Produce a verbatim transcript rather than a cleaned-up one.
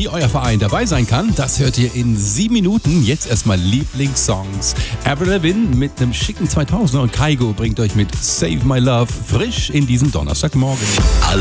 wie euer Verein dabei sein kann, das hört ihr in sieben Minuten. Jetzt erstmal Lieblingssongs. Avril Lavigne mit einem schicken zweitausender und Kygo bringt euch mit Save My Love frisch in diesem Donnerstagmorgen. Alle